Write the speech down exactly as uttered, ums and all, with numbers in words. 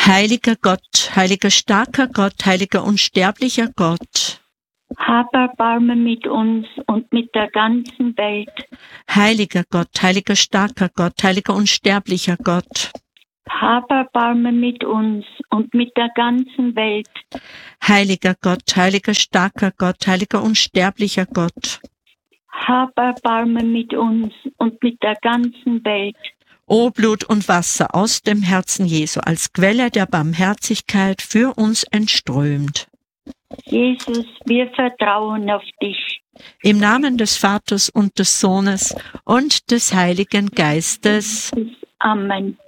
Heiliger Gott, heiliger starker Gott, heiliger unsterblicher Gott. Hab Erbarmen mit uns und mit der ganzen Welt. Heiliger Gott, heiliger starker Gott, heiliger unsterblicher Gott. Hab Erbarmen mit uns und mit der ganzen Welt. Heiliger Gott, heiliger starker Gott, heiliger unsterblicher Gott. Hab Erbarmen mit uns und mit der ganzen Welt. O Blut und Wasser aus dem Herzen Jesu, als Quelle der Barmherzigkeit für uns entströmt. Jesus, wir vertrauen auf dich. Im Namen des Vaters und des Sohnes und des Heiligen Geistes. Amen.